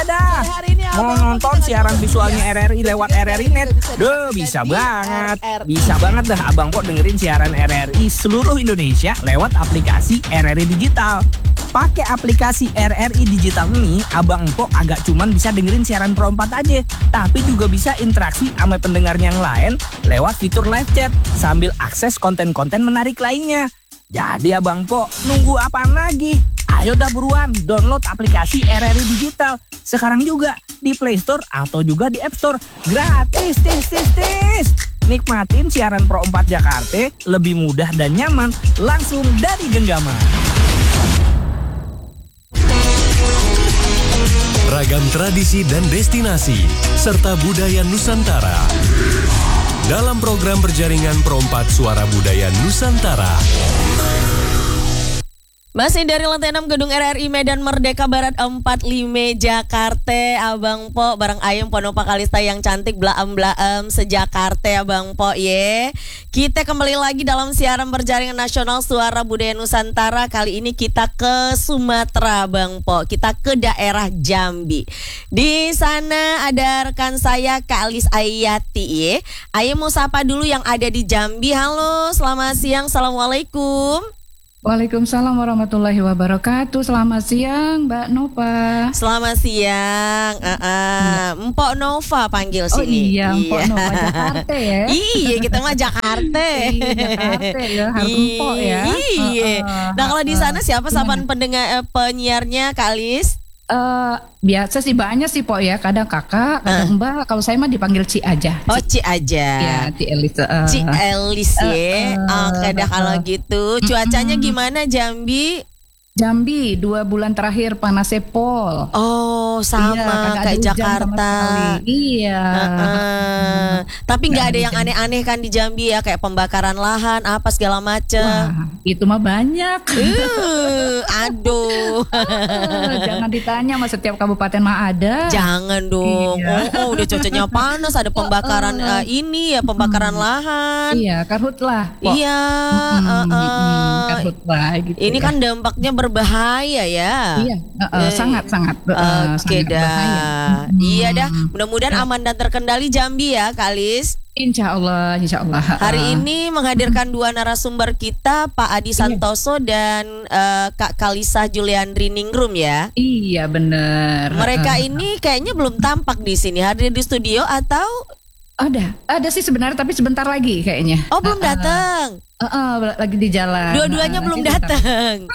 dah. Mau nonton siaran visualnya RRI lewat RRI Net? Duh, bisa banget. Bisa banget dah Abang Po dengerin siaran RRI seluruh Indonesia lewat aplikasi RRI Digital. Pakai aplikasi RRI Digital ini, Abang Po agak cuman bisa dengerin siaran Pro 4 aja, tapi juga bisa interaksi sama pendengar yang lain lewat fitur live chat sambil akses konten-konten menarik lainnya. Jadi Abang Po, nunggu apaan lagi? Ayo dah buruan download aplikasi RRI Digital sekarang juga di Play Store atau juga di App Store. Gratis, tis. Nikmatin siaran Pro 4 Jakarta lebih mudah dan nyaman langsung dari genggaman. Ragam tradisi dan destinasi serta budaya Nusantara dalam program berjaringan Pro 4 Suara Budaya Nusantara. Masih dari lantai 6 Gedung RRI Medan Merdeka Barat 45 Jakarta, Abang Po bareng Ayem Ponopa Kalista yang cantik blaem sejakarta Abang Po ye. Kita kembali lagi dalam siaran berjaringan nasional Suara Budaya Nusantara. Kali ini kita ke Sumatera Abang Po. Kita ke daerah Jambi. Di sana ada rekan saya Kak Alis Ayati ye. Ayem mau sapa dulu yang ada di Jambi. Halo, selamat siang. Assalamualaikum. Waalaikumsalam warahmatullahi wabarakatuh. Selamat siang Mbak Nova. Selamat siang. Mpok Nova panggil sini. Oh iya, Mpok Nova Jakarta ya. Iya, kita mah Jakarta. Jakarta ya, harus Mpok ya. Iya. Nah, kalau di sana siapa sapaan penyiarnya Kak Alis? Biasa sih banyak sih Pok ya. Kadang kakak, kadang mbak. Kalau saya mah dipanggil Ci aja. Oh, Ci aja. Ya, Ci Elis. Ci Elis ya. Oke dah kalau gitu. Cuacanya gimana Jambi? Jambi 2 bulan terakhir panasnya pol. Oh, sama kayak Jakarta. Iya. Tapi nggak ada yang aneh-aneh kan di Jambi ya, kayak pembakaran lahan apa segala macem. Wah, itu mah banyak. Aduh. Jangan ditanya, mas setiap kabupaten mah ada. Jangan dong. Iya. Oh, udah cuacanya panas, ada pembakaran ini ya, pembakaran lahan. Iya, karhutlah. Iya. Karhutlah gitu. Ini kan dampaknya berbahaya ya. Iya, sangat Oke dah. bahaya. Iya dah. Mudah-mudahan aman dan terkendali Jambi ya, Kak Alis. Insya Allah. Hari ini menghadirkan 2 narasumber kita, Pak Adi Santoso dan Kak Kalisa Juliandri Ningrum ya. Iya benar. Mereka ini kayaknya belum tampak di sini, hadir di studio atau? Ada sih sebenarnya, tapi sebentar lagi kayaknya. Oh, belum datang. Lagi di jalan. Dua-duanya belum datang.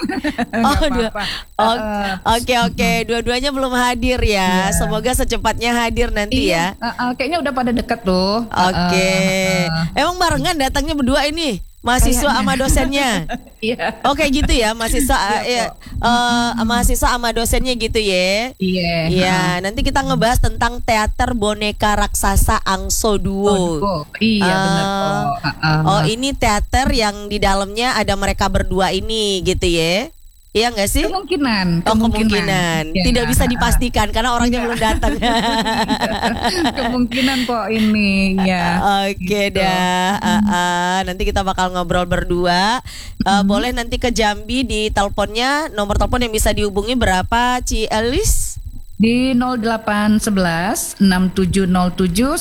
Oke. Dua-duanya belum hadir ya. Semoga secepatnya hadir nanti ya. Kayaknya udah pada deket tuh. Oke. Emang barengan datangnya berdua ini? Mahasiswa sama dosennya. Iya. Oke gitu ya, mahasiswa mahasiswa sama dosennya gitu ya. Iya. Iya, nanti kita ngebahas tentang teater boneka raksasa Angso Duo. Iya benar. Oh, ini teater yang di dalamnya ada mereka berdua ini gitu ya. Iya nggak sih? Kemungkinan. Ya. Tidak bisa dipastikan karena orangnya belum datang. Kemungkinan kok ini ya. Oke dah. Nanti kita bakal ngobrol berdua. Boleh nanti ke Jambi di teleponnya, nomor telepon yang bisa dihubungi berapa, Ci Elis? Di 0811 6707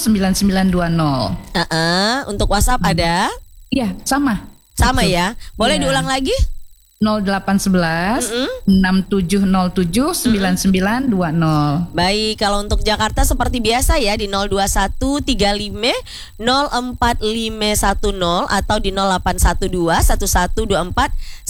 9920. Untuk WhatsApp ada? Iya, sama. Sama ya. Boleh diulang lagi? 0811 6707 9920. Baik, kalau untuk Jakarta seperti biasa ya di 021 35 04510 atau di 0812 1124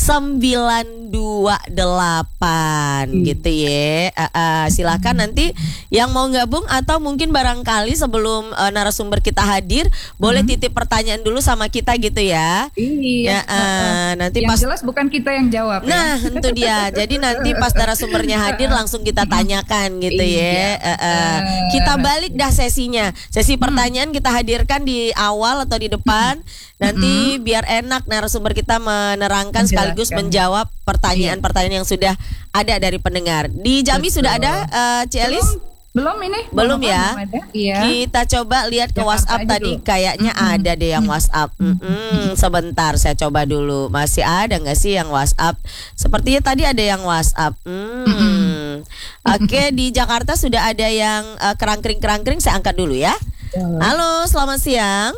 928 gitu ya. Silakan nanti yang mau gabung atau mungkin barangkali sebelum narasumber kita hadir boleh titip pertanyaan dulu sama kita gitu ya. Iya. Nanti yang pas jelas bukan kita yang jawab. Nah, itu dia. Jadi nanti pas narasumbernya hadir langsung kita tanyakan gitu ya. Kita balik dah sesinya. Sesi pertanyaan kita hadirkan di awal atau di depan. Nanti biar enak narasumber kita menerangkan sekaligus menjawab pertanyaan-pertanyaan yang sudah ada dari pendengar. Di Jambi sudah ada Ci Elis? Belum ini? Belum ya? Iya. Kita coba lihat ke WhatsApp tadi dulu. Kayaknya ada deh yang WhatsApp. Sebentar saya coba dulu. Masih ada nggak sih yang WhatsApp? Sepertinya tadi ada yang WhatsApp. Oke, di Jakarta sudah ada yang kerangkring-kerangkring, saya angkat dulu ya. Halo, selamat siang.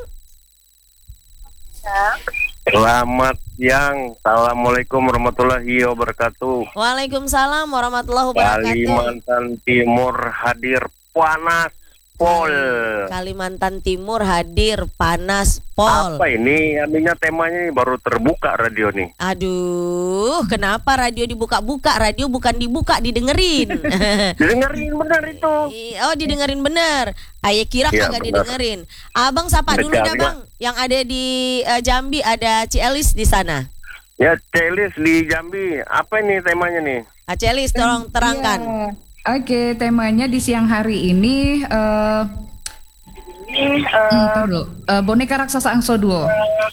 Selamat siang. Assalamualaikum warahmatullahi wabarakatuh. Waalaikumsalam warahmatullahi wabarakatuh. Kalimantan Timur hadir panas pol. Kalimantan Timur hadir panas pol. Apa ini? Artinya temanya ini baru terbuka radio nih. Aduh, kenapa radio dibuka-buka? Radio bukan dibuka, didengerin. Dengerin benar itu. Oh, didengerin bener. Ayah kira Iya, kagak benar. didengerin. Abang sapa dulu dah, Dengar, Bang. Yang ada di Jambi, ada Cielis di sana. Ya, Celis di Jambi. Apa ini temanya nih? Cielis, tolong terangkan. Iya. Oke, temanya di siang hari ini ntar dulu. Boneka raksasa Angso Duo.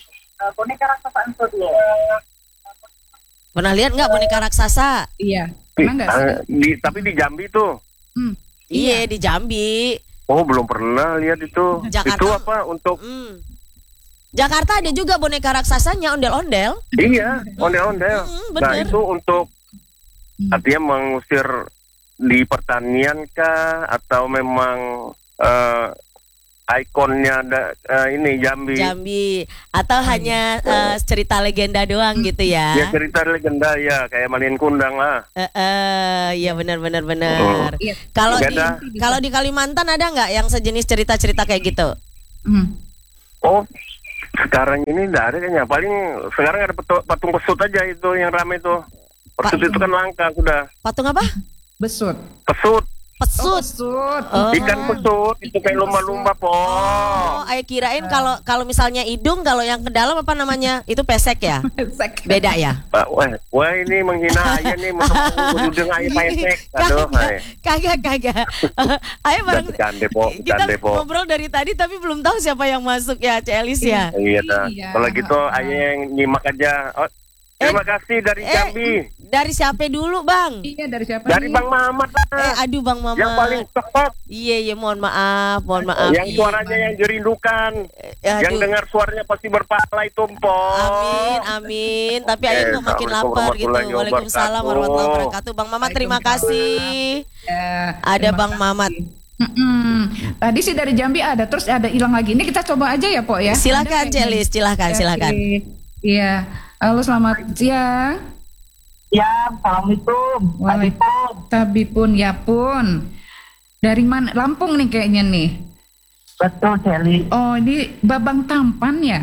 Pernah lihat nggak boneka raksasa? Iya. Emang nggak sih? Tapi di Jambi tuh. Iya, di Jambi. Oh, belum pernah lihat itu. Jakarta. Itu apa untuk Jakarta ada juga boneka raksasanya, ondel-ondel. Iya, ondel-ondel. bener. Nah, itu untuk artinya mengusir di pertanian kah atau memang ikonnya ada ini Jambi. Jambi atau hanya cerita legenda doang gitu ya? Ya cerita legenda ya kayak Malin Kundang lah. Iya benar. Iya. Kalau Nggak di ada. kalau di Kalimantan ada nggak yang sejenis cerita-cerita kayak gitu? Oh, sekarang ini nggak ada kayaknya. Paling sekarang ada patung pesut aja itu yang ramai itu. Pesut itu kan langka sudah. Patung apa? Besut. Pesut, Pesut. Besut. Oh. ikan pesut itu kayak lumba-lumba po. Oh, ayah kirain kalau misalnya hidung, kalau yang ke dalam apa namanya? Itu pesek ya? Beda ya? Wah ini menghina ayah nih, udeng ayah pesek. Aduh, Kagak. Ayo bareng. Kita Cande po. ngobrol dari tadi tapi belum tahu siapa yang masuk ya, Celis ya. Iya dah. Iya. Kalau gitu ayah yang nyimak aja. Oh, terima kasih dari Jambi. Dari siapa dulu, Bang? Iya, dari siapa Dari nih? Bang Mamat lah. Aduh Bang Mama. Yang paling tepat. Iya, mohon maaf. Yang suaranya yang dirindukan. Yang Aduh. dengar suaranya pasti berpahala itu, Po. Amin. Tapi ayo kok makin Assalamualaikum lapar gitu. warahmatullahi Waalaikumsalam warahmatullahi wabarakatuh. Bang Mamat terima kasih. Ya, Ada terima Bang kasih. Mamat. Tadi sih dari Jambi ada, terus ada hilang lagi. Ini kita coba aja ya, Po ya. Silakan Ada kayaknya. Celis, silakan. Oke. Iya. Halo, selamat siang. Ya, assalamualaikum. Tapi pun ya pun. Dari mana? Lampung nih kayaknya nih. Betul, Celi. Oh, ini Babang Tampan ya?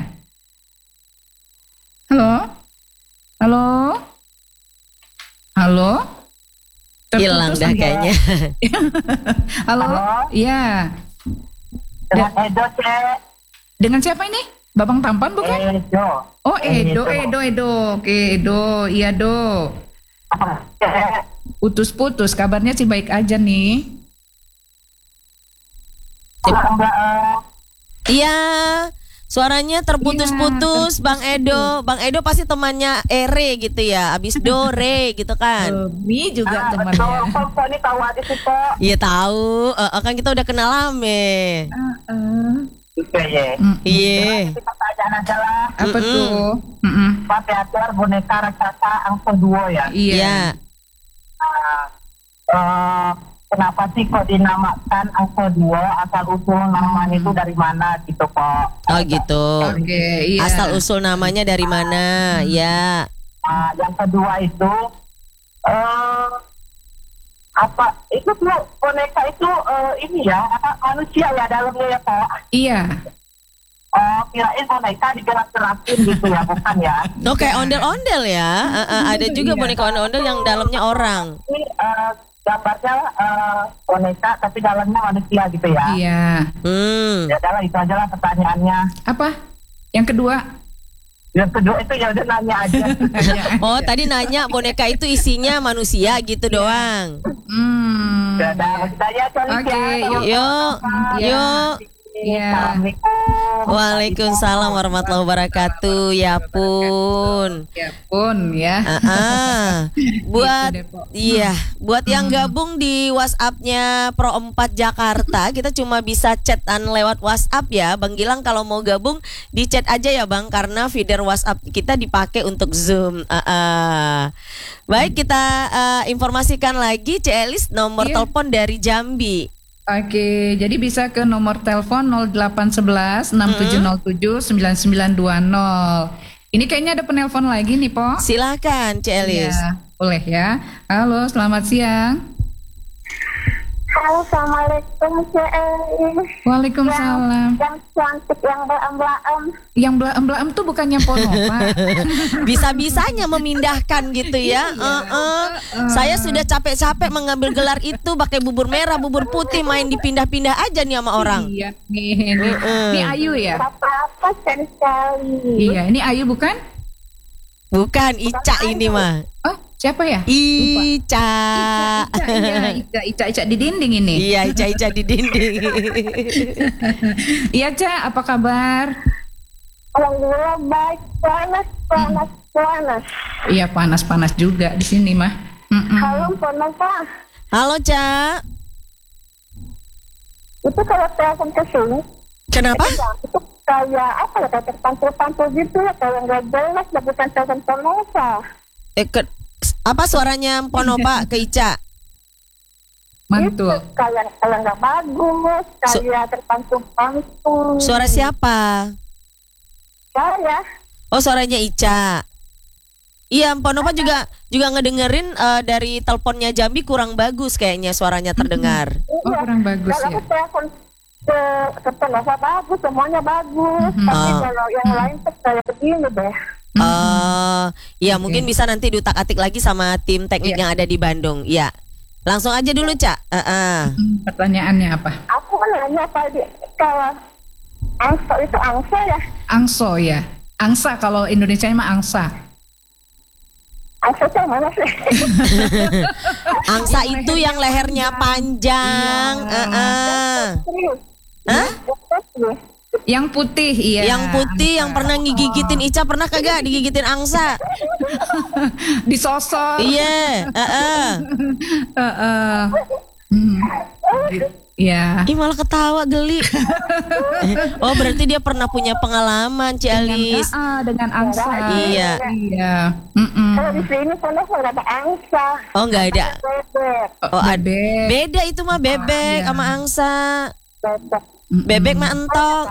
Halo? Halo? Halo? Hilang Terputus dah nih. kayaknya. Halo? Halo? Iya. Dengan Edo, Cek. Dengan siapa ini? Babang Tampan bukan? Edo. Oh, Edo. Oke, Edo. Iya, Do. Cek. Putus-putus, kabarnya sih baik aja nih. Mbak, Iya. Suaranya terputus-putus Bang Edo. Bang Edo pasti temannya Ere gitu ya. Abis do re gitu kan. Mi juga betul. temannya. Kok ini tahu aja sih, Pak? Iya tahu. Kan kita udah kenal lame. Oke, ya. Iya. Kita pertanyaan aja lah. Apa tuh? Pak Teater boneka raksasa Angso Duo ya. Iya. Kenapa sih kok dinamakan Angso Duo? Asal usul namanya itu dari mana gitu, Pak? Oh gitu. Oke, iya. Asal usul namanya dari mana? Ya. Yang kedua itu apa itu tuh boneka itu ini ya apa manusia ya dalamnya ya Pak? Iya. Kirain boneka digerak-gerakin gitu ya, bukan ya? Oh kayak ondel-ondel ya. Ada juga boneka ondel-ondel yang dalamnya orang. Ini gambarnya boneka tapi dalamnya manusia gitu ya? Iya. Ya adalah itu aja lah pertanyaannya. Apa? Yang kedua? Yang kedua itu ya udah nanya aja. Oh tadi nanya boneka itu isinya manusia gitu doang. Ya udah kita aja Oke, yuk. Yuk. Iya. Assalamualaikum. Waalaikumsalam warahmatullahi wabarakatuh. Ya pun. Ya pun ya. Buat Gitu deh, Po. buat yang gabung di WhatsApp-nya Pro 4 Jakarta, kita cuma bisa chatan lewat WhatsApp ya. Bang Gilang kalau mau gabung di chat aja ya Bang, karena feeder WhatsApp kita dipakai untuk Zoom. Baik, kita informasikan lagi Celis nomor Iya. telepon dari Jambi. Oke, jadi bisa ke nomor telepon 0811 6707 9920. Ini kayaknya ada penelpon lagi nih, Po. Silahkan Celis. Iya, boleh ya. Halo, selamat siang. Halo, Assalamualaikum, Waalaikumsalam. Yang cantik, yang belam-belam. Yang belaem-belaem tuh bukannya Ponova. Bisa-bisanya memindahkan gitu ya. Saya sudah capek-capek mengambil gelar itu pakai bubur merah, bubur putih, main dipindah-pindah aja nih sama orang. Iya, nih. Ini Ayu ya? Apa-apa sekali. Iya, ini Ayu bukan? Bukan Ica ini mah. Oh, siapa ya? Ica. Ica di dinding ini. Iya, Ica di dinding. Iya, Ca, apa kabar? Alhamdulillah baik, panas. Iya, panas-panas juga di sini mah. Halo, Ponova. Halo, Ca. Itu kalau telepon ke sini, Kenapa? itu kayak apa ya, kayak terpantul-pantul gitu ya, kayak nggak jelas, bukan telepon Ponova. Apa suaranya Ponova ke Ica? Mantul. Itu kayak nggak bagus, kayak terpantul-pantul. Suara siapa? Saya. Oh, suaranya Ica. Iya, Ponova juga ngedengerin dari teleponnya Jambi kurang bagus kayaknya suaranya terdengar. Oh, kurang bagus Kalau ya. aku telepon ke Ponova bagus, semuanya bagus. Tapi kalau yang lain tuh kayak begini deh. Iya mungkin bisa nanti diutak-atik lagi sama tim teknik Iya. yang ada di Bandung. Iya. Langsung aja dulu, Cak. Pertanyaannya apa? Aku nanya tadi, kalau angsa itu angsa ya? Angso ya. Angsa kalau Indonesia mah angsa. Angsa itu yang mana sih? Angsa itu yang lehernya panjang. Serius? Hah? Serius? Yang putih, iya. Yang putih yang pernah ngigigitin Ica, pernah kagak digigitin angsa? Disosor. Iya. Iya. Ih, malah ketawa geli. Oh, berarti dia pernah punya pengalaman, Cialis. Dengan angsa. Iya. Iya. Kalau di sini Ponova nggak ada angsa. Oh, nggak ada. Bebek. Oh, ada. Bebek. Beda itu mah bebek iya. sama angsa. Bebek. Bebek mah entong.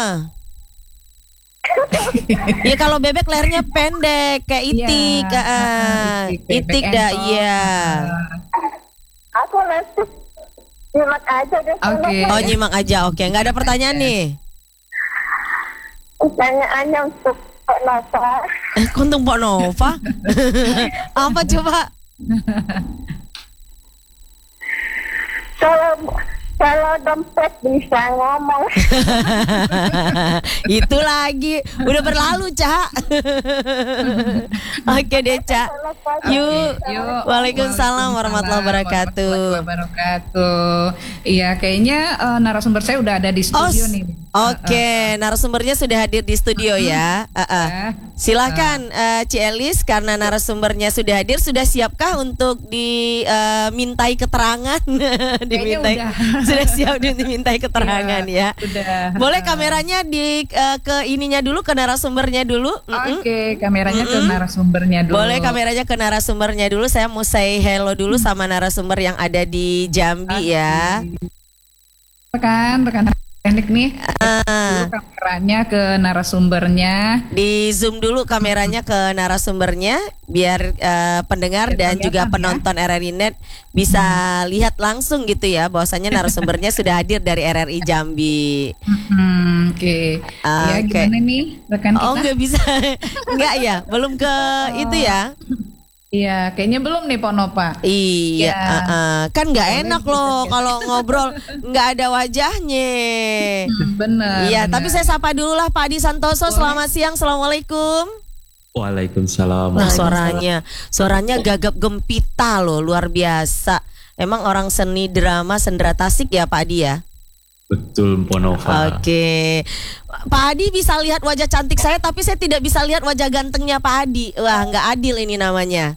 Ya kalau bebek lehernya pendek kayak itik. Iya. Itik, Itik bebek dah, entong. iya. Aku nanti nyimak aja deh. Oke. Oh, nyimak aja. Oke, nggak ada pertanyaan nih. Pertanyaannya untuk Ponova. Kuntung Pok Nova. Apa coba? Kalau dompet bisa ngomong. Itu lagi udah berlalu, Cak. Oke deh, Cak. Yuk. Yuk. Waalaikumsalam warahmatullahi wabarakatuh. Warahmatullahi wabarakatuh. Iya, kayaknya narasumber saya udah ada di studio nih. Oke, narasumbernya sudah hadir di studio ya. Silahkan Cielis, karena narasumbernya sudah hadir, sudah siapkah untuk dimintai keterangan? Sudah siap dimintai keterangan ya. Sudah. Boleh kameranya ke ininya dulu, ke narasumbernya dulu. Oke, kameranya ke narasumbernya dulu. Boleh kameranya ke narasumbernya dulu. Saya mau say hello dulu sama narasumber yang ada di Jambi ya. Rekan teknik nih. Dulu kameranya ke narasumbernya. Di zoom dulu kameranya ke narasumbernya biar pendengar dan juga penonton RRI Net bisa lihat langsung gitu ya bahwasanya narasumbernya sudah hadir dari RRI Jambi. Oke. Ya, gimana nih rekan kita? Oh, nggak bisa. Nggak ya, belum ke itu ya. Iya, kayaknya belum nih Ponova. Iya, kan nggak enak loh kalau ngobrol nggak ada wajahnya. Bener. Iya, tapi saya sapa dulu lah Pak Adi Santoso. Selamat siang, assalamualaikum. Waalaikumsalam. Nah, suaranya gagap gempita loh, luar biasa. Emang orang seni drama Sendra Tasik ya Pak Adi ya? Betul, Ponova. Oke. Pak Adi bisa lihat wajah cantik saya, tapi saya tidak bisa lihat wajah gantengnya Pak Adi. Wah, nggak adil ini namanya.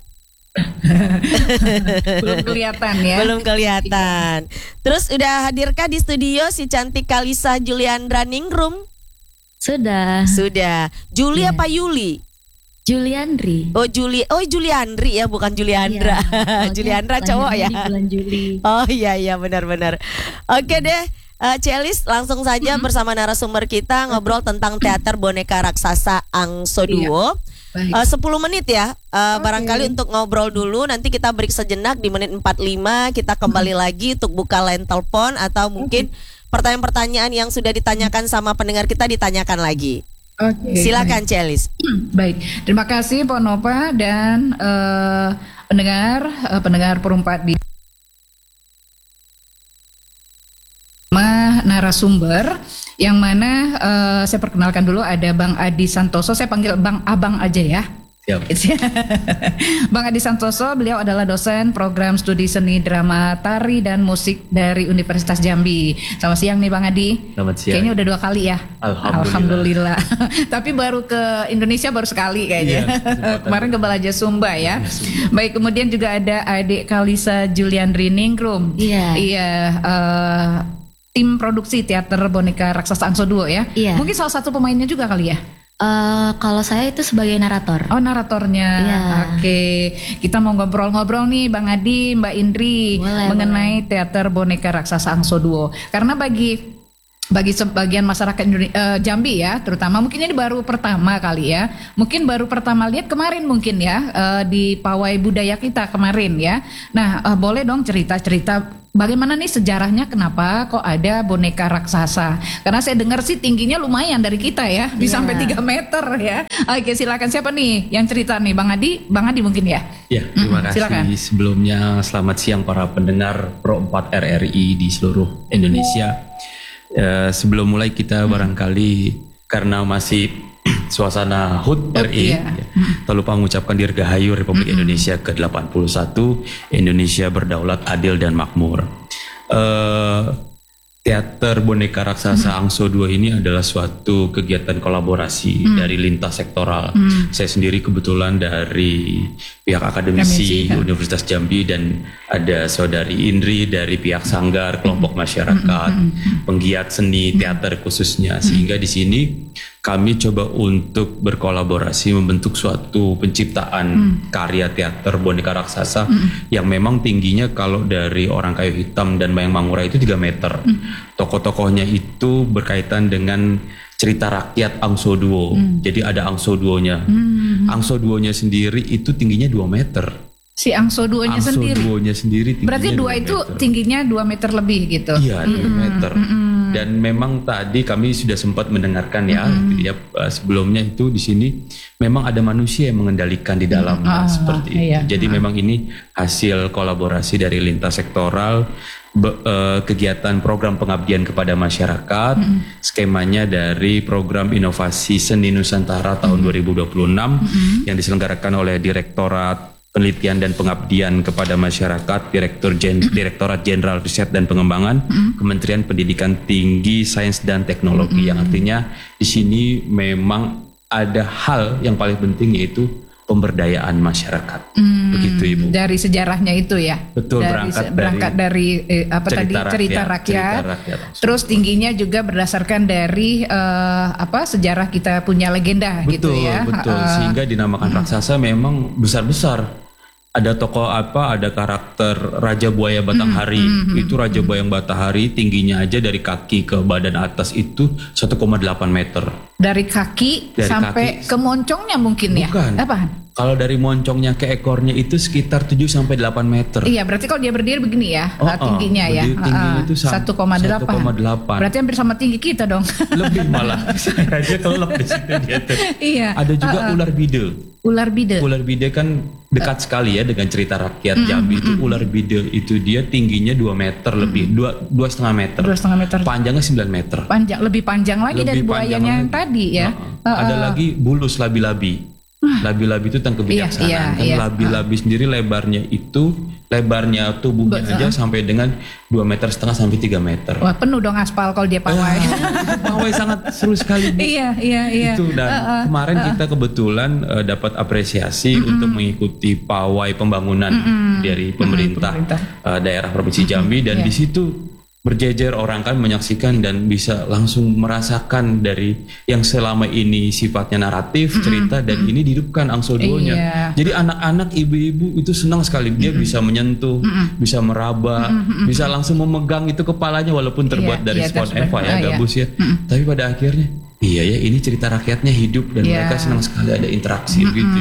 Belum kelihatan ya. Belum kelihatan. Terus udah hadirkah di studio si cantik Kalisa Juliandra Ningrum? Sudah. Juli apa Yuli? Juliandri. Oh Juliandri ya, bukan Juliandra. Iya, Juliandra cowok ya. Di bulan Juli. Oh iya benar-benar. Oke deh, Celis langsung saja bersama narasumber kita ngobrol tentang teater boneka raksasa Angso Duo. Baik. 10 menit ya, barangkali untuk ngobrol dulu. Nanti kita break sejenak di menit 45. Kita kembali lagi untuk buka line telepon atau mungkin pertanyaan-pertanyaan yang sudah ditanyakan sama pendengar kita ditanyakan lagi. Oke. Silakan Celis. Baik, terima kasih Ponova dan pendengar perempat di narasumber yang mana saya perkenalkan dulu, ada Bang Adi Santoso. Saya panggil Bang Abang aja ya. Siap. Bang Adi Santoso, beliau adalah dosen program studi seni drama tari dan musik dari Universitas Jambi. Selamat siang nih Bang Adi. Selamat siang. Kayaknya udah 2 kali ya. Alhamdulillah. Tapi baru ke Indonesia baru sekali kayaknya. Kemarin ke Balaja Sumba ya. Baik, kemudian juga ada adik Kalisa Juliandri Ningrum. Iya. Tim produksi teater boneka raksasa Angso Duo ya. Iya. Mungkin salah satu pemainnya juga kali ya. Kalau saya itu sebagai narator. Oh, naratornya. Iya. Oke, kita mau ngobrol-ngobrol nih Bang Adi, Mbak Indri, mengenai teater boneka raksasa Angso Duo. Karena bagi sebagian masyarakat Jambi ya, terutama mungkin ini baru pertama kali ya. Mungkin baru pertama lihat kemarin mungkin ya, di pawai budaya kita kemarin ya. Nah, boleh dong cerita-cerita bagaimana nih sejarahnya, kenapa kok ada boneka raksasa? Karena saya dengar sih tingginya lumayan dari kita ya, bisa sampai 3 meter ya. Oke, silakan, siapa nih yang cerita nih? Bang Adi mungkin ya? Ya, terima kasih. Silakan. Sebelumnya selamat siang para pendengar Pro 4 RRI di seluruh Indonesia. Sebelum mulai kita barangkali karena masih suasana HUT RI, tak lupa mengucapkan Dirgahayu Republik Indonesia ke-81, Indonesia berdaulat, adil dan makmur. Teater boneka raksasa Angso Duo ini adalah suatu kegiatan kolaborasi dari lintas sektoral. Saya sendiri kebetulan dari pihak akademisi Universitas Jambi, dan ada saudari Indri dari pihak Sanggar, kelompok masyarakat, penggiat seni teater khususnya. Sehingga di sini kami coba untuk berkolaborasi membentuk suatu penciptaan karya teater boneka raksasa yang memang tingginya kalau dari Orang Kayu Hitam dan Mayang Mangura itu 3 meter. Tokoh-tokohnya itu berkaitan dengan cerita rakyat Angso Duo. Jadi ada Angso Duonya. Angso Duonya sendiri itu tingginya 2 meter. Si Angso Duonya sendiri. Angso Duonya sendiri tingginya berarti 2 itu meter. tingginya 2 meter lebih gitu. Iya, 2 meter. Dan memang tadi kami sudah sempat mendengarkan ya, sebelumnya itu di sini memang ada manusia yang mengendalikan di dalamnya seperti itu. Iya. Jadi memang ini hasil kolaborasi dari lintas sektoral, kegiatan program pengabdian kepada masyarakat, skemanya dari program inovasi seni Nusantara tahun 2026 yang diselenggarakan oleh Direktorat Penelitian dan Pengabdian kepada Masyarakat, Direktorat Jenderal Riset dan Pengembangan, Kementerian Pendidikan Tinggi, Sains dan Teknologi. Yang artinya di sini memang ada hal yang paling penting, yaitu pemberdayaan masyarakat. Begitu Ibu. Dari sejarahnya itu ya. Betul, berangkat dari cerita rakyat. Terus tingginya juga berdasarkan dari sejarah kita punya legenda gitu ya. Betul. Sehingga dinamakan raksasa memang besar-besar. Ada tokoh ada karakter Raja Buaya Batanghari. Itu Raja Buaya Batanghari tingginya aja dari kaki ke badan atas itu 1,8 meter. Dari kaki sampai ke moncongnya mungkin ya? Bukan. Apaan? Kalau dari moncongnya ke ekornya itu sekitar 7-8 meter. Iya, berarti kalau dia berdiri begini ya, tingginya ya. Tingginya itu 1,8. Berarti hampir sama tinggi kita dong. Lebih malah. Saya aja kelep di situ dia tuh. Iya. Ada juga ular bide. Ular bide kan dekat sekali ya dengan cerita rakyat Jambi. Itu ular bide itu dia tingginya 2 meter lebih, 2,5 meter. 2,5 meter. Panjangnya 9 meter. Lebih panjang lagi dari buayanya yang tadi ya. Ada lagi bulus labi-labi. Labi-labi itu tentang kebijaksanaan. Labi-labi sendiri lebarnya itu lebarnya tubuhnya aja sampai dengan 2,5 meter sampai 3 meter. Wah, penuh dong aspal kalau dia pawai. Pawai sangat seru sekali, Bu. Iya. Itu dan kemarin kita kebetulan dapat apresiasi untuk mengikuti pawai pembangunan dari pemerintah daerah Provinsi Jambi, dan di situ berjejer orang kan menyaksikan dan bisa langsung merasakan dari yang selama ini sifatnya naratif cerita dan ini dihidupkan Angso Duo-nya. Jadi anak-anak, ibu-ibu itu senang sekali, dia bisa menyentuh, bisa meraba, bisa langsung memegang itu kepalanya walaupun terbuat dari spon Eva ya, gabus ya. Tapi pada akhirnya iya ya, ini cerita rakyatnya hidup dan mereka senang sekali ada interaksi gitu.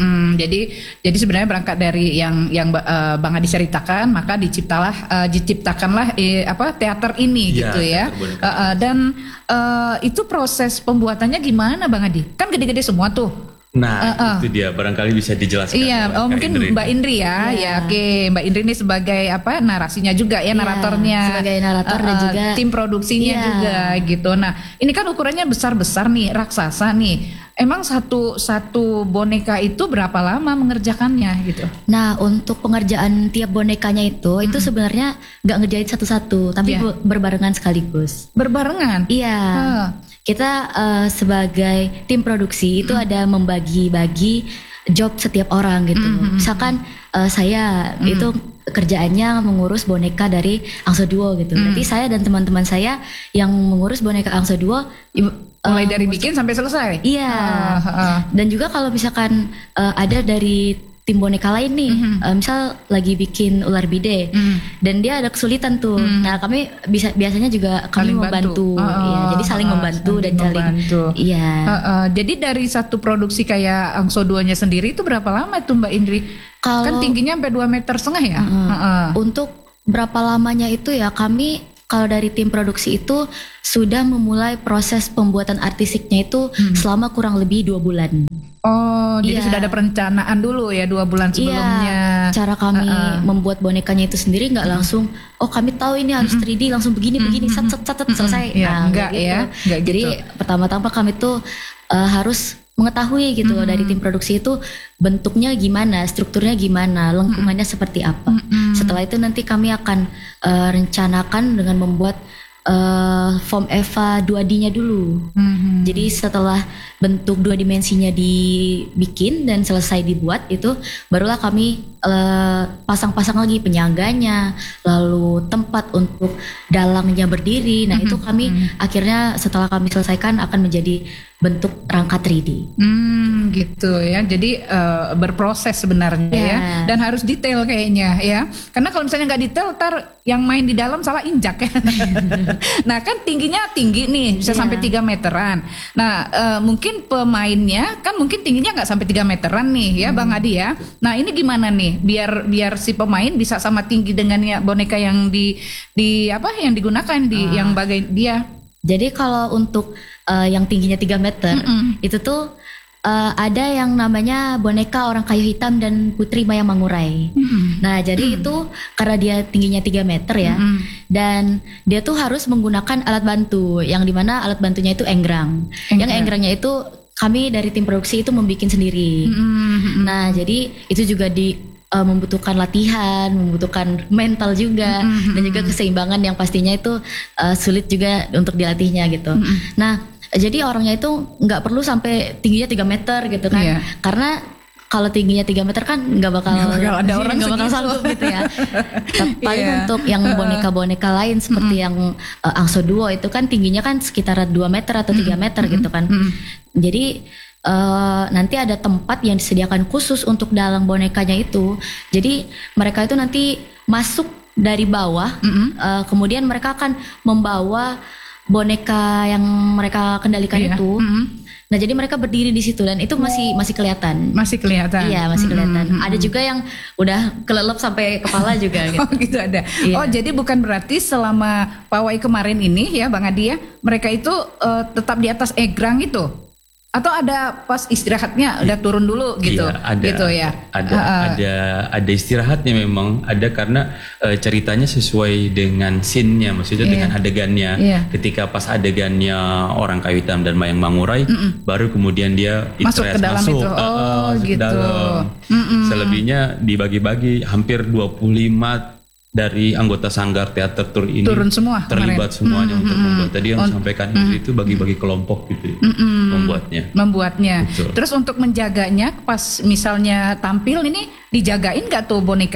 Jadi sebenarnya berangkat dari yang Bang Adi ceritakan, maka diciptakanlah teater ini gitu ya. Dan itu proses pembuatannya gimana Bang Adi? Kan gede-gede semua tuh. Nah, itu dia barangkali bisa dijelaskan. Iya, mungkin Mbak Indri ya. Ya, oke, Mbak Indri ini sebagai narasinya juga ya, naratornya. Sebagai narator dan juga tim produksinya juga gitu. Nah, ini kan ukurannya besar-besar nih, raksasa nih. Emang satu boneka itu berapa lama mengerjakannya gitu? Nah, untuk pengerjaan tiap bonekanya itu sebenarnya nggak ngerjain satu-satu, tapi berbarengan sekaligus. Berbarengan? Iya. Kita sebagai tim produksi itu ada membagi-bagi job setiap orang gitu. Misalkan saya itu kerjaannya mengurus boneka dari Angso Duo gitu. Berarti saya dan teman-teman saya yang mengurus boneka Angso Duo mulai dari bikin sampai selesai. Iya. Dan juga kalau misalkan ada dari tim boneka lain nih, misal lagi bikin ular bide, dan dia ada kesulitan tuh. Nah, kami biasanya juga kami membantu, ya, jadi saling membantu dan saling. Iya. Jadi dari satu produksi kayak Angso Duo-nya sendiri itu berapa lama itu Mbak Indri? Kan tingginya sampai 2,5 meter ya? Untuk berapa lamanya itu ya, kami kalau dari tim produksi itu sudah memulai proses pembuatan artisiknya itu selama kurang lebih 2 bulan. Oh, jadi sudah ada perencanaan dulu ya 2 bulan sebelumnya. Cara kami membuat bonekanya itu sendiri nggak langsung, oh kami tahu ini harus 3D langsung begini sat selesai. Nah, enggak gitu. Ya, enggak gitu. Jadi pertama-tama kami tuh harus mengetahui gitu loh dari tim produksi itu bentuknya gimana, strukturnya gimana, lengkungannya seperti apa. Setelah itu nanti kami akan rencanakan dengan membuat form Eva 2D-nya dulu. Jadi setelah bentuk 2 dimensinya dibikin dan selesai dibuat, itu barulah kami pasang-pasang lagi penyangganya, lalu tempat untuk dalangnya berdiri. Nah, itu kami akhirnya setelah kami selesaikan akan menjadi bentuk rangka 3D. Gitu ya. Jadi berproses sebenarnya ya. Dan harus detail kayaknya ya. Karena kalau misalnya nggak detail, ntar yang main di dalam salah injak ya. Nah, kan tingginya tinggi nih, bisa sampai 3 meteran. Nah, mungkin pemainnya kan mungkin tingginya nggak sampai 3 meteran nih ya, Bang Adi ya. Nah, ini gimana nih biar si pemain bisa sama tinggi dengan boneka yang yang digunakan yang bagai dia. Jadi kalau untuk yang tingginya 3 meter itu tuh ada yang namanya boneka orang kayu hitam dan Putri Maya Mangurai. Nah, jadi itu karena dia tingginya 3 meter ya, dan dia tuh harus menggunakan alat bantu, yang dimana alat bantunya itu enggrang. Yang enggrangnya itu kami dari tim produksi itu membuat sendiri. Nah, jadi itu juga membutuhkan latihan, membutuhkan mental juga, dan juga keseimbangan yang pastinya itu sulit juga untuk dilatihnya gitu. Nah, jadi orangnya itu nggak perlu sampai tingginya 3 meter gitu kan, karena kalau tingginya 3 meter kan nggak bakal ada orang nggak bakal sanggup gitu ya. Paling untuk yang boneka-boneka lain seperti yang Angso Duo itu kan tingginya kan sekitar 2 meter atau 3 meter gitu kan. Jadi nanti ada tempat yang disediakan khusus untuk dalang bonekanya itu. Jadi mereka itu nanti masuk dari bawah, kemudian mereka akan membawa boneka yang mereka kendalikan itu. Nah, jadi mereka berdiri di situ dan itu masih kelihatan. Masih kelihatan. Iya, masih kelihatan. Ada juga yang udah kelelep sampai kepala juga gitu. Oh, gitu ada. Iya. Oh, jadi bukan berarti selama pawai kemarin ini ya, Bang Adi ya, mereka itu tetap di atas egrang itu. Atau ada pas istirahatnya udah turun dulu gitu, Iya, ada, gitu ya? ada istirahatnya memang ada karena ceritanya sesuai dengan scene-nya, maksudnya dengan adegannya. Iya. Ketika pas adegannya orang kayu hitam dan Mayang Mangurai, baru kemudian dia Masuk ke dalam itu. Oh, masuk ke gitu. dalam. Selebihnya dibagi-bagi, hampir 25 dari anggota Sanggar Teater Tour ini Turun semua terlibat semuanya untuk membuat. Tadi yang sampaikan itu bagi-bagi kelompok gitu membuatnya. Betul. Terus untuk menjaganya pas misalnya tampil ini dijagain nggak tuh boneka?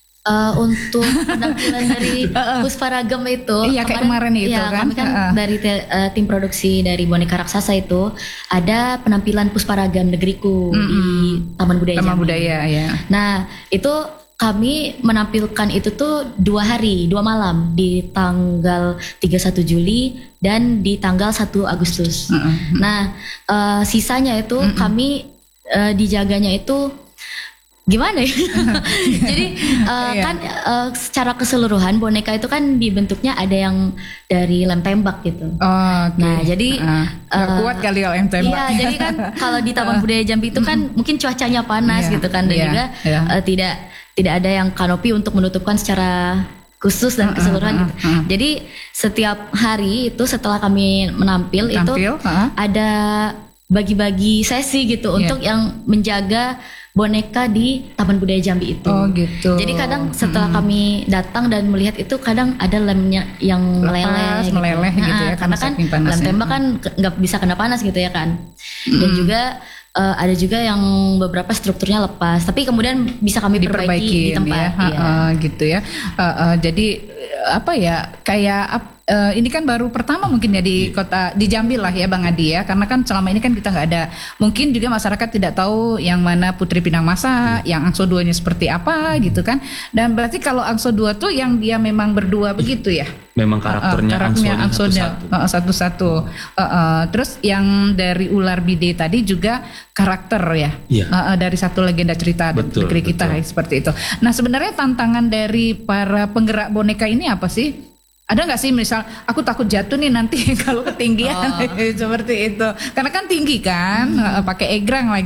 Untuk penampilan dari Pusparagam itu, Iya, kayak kemarin itu kan. kami kan dari tim produksi dari Boneka Raksasa itu ada penampilan Pusparagam Negeriku di Taman Budaya Taman Jambi. Budaya ya. Nah itu kami menampilkan itu tuh 2 hari 2 malam di tanggal 31 Juli dan di tanggal 1 Agustus. Nah sisanya itu kami dijaganya itu gimana ya? Jadi kan secara keseluruhan boneka itu kan dibentuknya ada yang dari lem tembak gitu. Oh, okay. Nah jadi Nggak kuat kali kalau yang tembak. Iya, jadi kan kalau di Taman Budaya Jambi itu kan mungkin cuacanya panas Iya, gitu kan, dan iya, juga iya. tidak ada yang kanopi untuk menutupkan secara khusus dan keseluruhan gitu. Jadi setiap hari itu setelah kami menampil itu ada bagi-bagi sesi gitu untuk yang menjaga boneka di Taman Budaya Jambi itu. Oh gitu. Jadi kadang setelah kami datang dan melihat itu kadang ada lemnya yang meleleh gitu ya, karena kan saking panasnya. lem tembak kan nggak bisa kena panas gitu ya kan. Dan juga ada juga yang beberapa strukturnya lepas, tapi kemudian bisa kami perbaiki di tempat. Ya, gitu ya. Jadi apa ya, kayak ini kan baru pertama mungkin ya di kota di Jambi lah ya Bang Adi ya, karena kan selama ini kan kita nggak ada, mungkin juga masyarakat tidak tahu yang mana Putri Pinang Masa, yang Angso 2-nya seperti apa gitu kan. Dan berarti kalau Angso 2 tuh yang dia memang berdua begitu ya? Memang karakternya Angso satu-satu. Terus yang dari Ular Bide tadi juga karakter ya, dari satu legenda cerita negeri kita seperti itu. Nah sebenarnya tantangan dari para penggerak boneka ini apa sih? Ada nggak sih misal aku takut jatuh nih nanti kalau ketinggian seperti itu, karena kan tinggi kan, pakai egrang lagi.